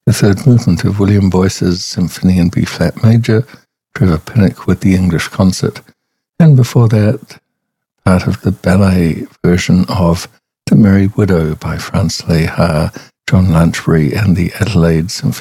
the third movement of William Boyce's Symphony in B-flat major, Trevor Pinnock with the English Concert, and before that, part of the ballet version of The Merry Widow by Franz Lehár, John Lanchbery, and the Adelaide Symphony